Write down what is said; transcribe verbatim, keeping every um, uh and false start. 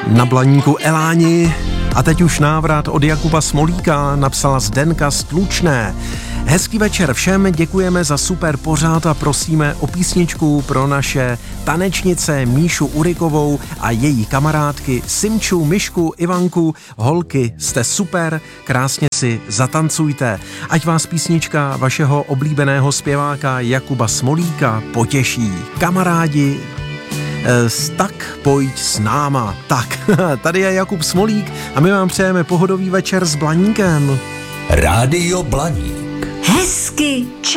Na Blaníku Eláni a teď už návrat od Jakuba Smolíka, napsala Zdenka z Tlučné. Hezký večer všem, děkujeme za super pořád a prosíme o písničku pro naše tanečnice Míšu Urikovou a její kamarádky Simču, Myšku, Ivanku. Holky, jste super, krásně si zatancujte. Ať vás písnička vašeho oblíbeného zpěváka Jakuba Smolíka potěší. Kamarádi, tak pojď s náma. Tak, tady je Jakub Smolík a my vám přejeme pohodový večer s Blaníkem. Rádio Blaník. Hezky čau.